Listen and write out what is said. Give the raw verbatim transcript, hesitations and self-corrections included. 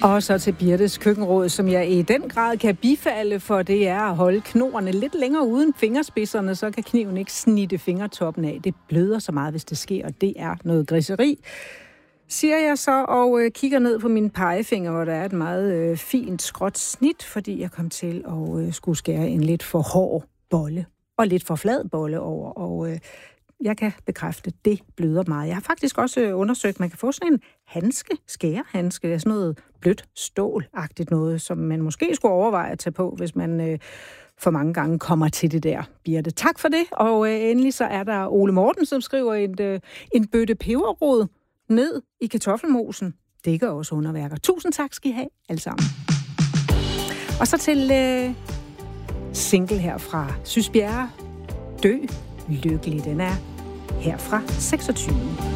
Og så til Birtes køkkenråd, som jeg i den grad kan bifalde, for det er at holde knorene lidt længere uden fingerspidserne, så kan kniven ikke snitte fingertoppen af. Det bløder så meget, hvis det sker, og det er noget griseri, siger jeg så, og øh, kigger ned på mine pegefinger, hvor der er et meget øh, fint skråt snit, fordi jeg kom til at øh, skulle skære en lidt for hård bolle, og lidt for flad bolle over, og øh, jeg kan bekræfte, at det bløder meget. Jeg har faktisk også øh, undersøgt, at man kan få sådan en handske, skærehandske, det er sådan noget blødt stål-agtigt noget, som man måske skulle overveje at tage på, hvis man øh, for mange gange kommer til det der, Birte. Tak for det, og øh, endelig så er der Ole Morten, som skriver en, øh, en bøtte peberrod ned i kartoffelmosen. Det gør også underværker. Tusind tak skal I have, alle sammen. Og så til øh, single her fra Sys Bjerre, Dø lykkelig. Den er her fra seksogtyve.